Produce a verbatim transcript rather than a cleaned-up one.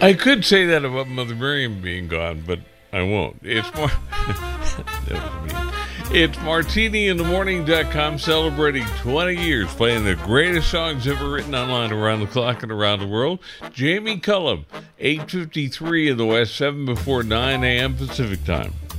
I could say that about Mother Miriam being gone, but I won't. It's more. That was mean. It's martini in the morning dot com celebrating twenty years, playing the greatest songs ever written online around the clock and around the world. Jamie Cullum, eight fifty-three in the West, seven before nine a.m. Pacific time.